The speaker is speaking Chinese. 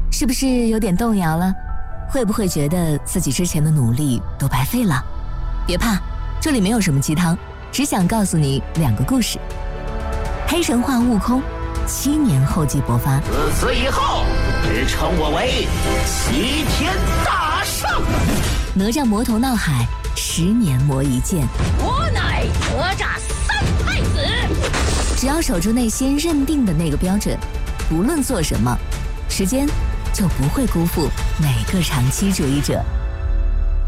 是不是有点动摇了？会不会觉得自己之前的努力都白费了？别怕，这里没有什么鸡汤，只想告诉你2个故事。黑神话悟空7年后继播发， 自此以后，只称我为齐天大圣。 哪吒魔头闹海，10年磨一剑。 我乃哪吒3太子。 只要守住内心认定的那个标准，无论做什么，时间就不会辜负每个长期主义者。